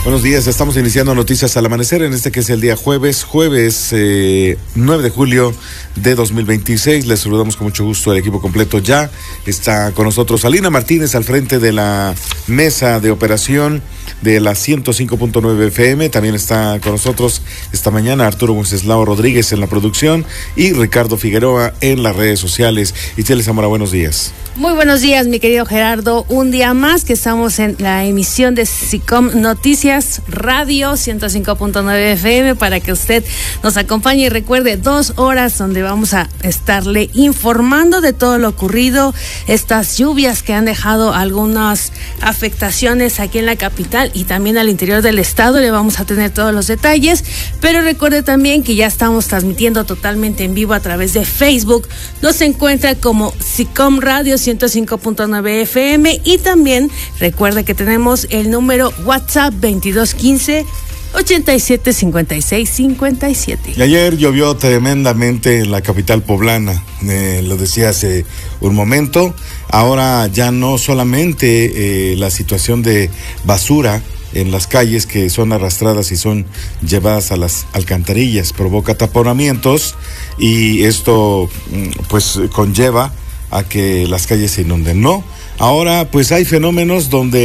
Buenos días, estamos iniciando Noticias al Amanecer en este que es el día jueves 9 de julio de 2026. Les saludamos con mucho gusto al equipo completo ya. Está con nosotros Alina Martínez al frente de la mesa de operación de la 105.9 FM. También está con nosotros esta mañana Arturo Wenceslao Rodríguez en la producción y Ricardo Figueroa en las redes sociales. Itziel Zamora, buenos días. Muy buenos días, mi querido Gerardo. Un día más que estamos en la emisión de SICOM Noticias Radio 105.9 FM para que usted nos acompañe y recuerde 2 horas donde vamos a estarle informando de todo lo ocurrido, estas lluvias que han dejado algunas afectaciones aquí en la capital y también al interior del estado. Le vamos a tener todos los detalles, pero recuerde también que ya estamos transmitiendo totalmente en vivo a través de Facebook. Nos encuentra como SICOM Radio 105.9 FM y también recuerde que tenemos el número WhatsApp 2215 875657. Y ayer llovió tremendamente en la capital poblana, lo decía hace un momento. Ahora ya no solamente la situación de basura en las calles que son arrastradas y son llevadas a las alcantarillas provoca taponamientos y esto pues conlleva a que las calles se inunden, ¿no? Ahora pues hay fenómenos donde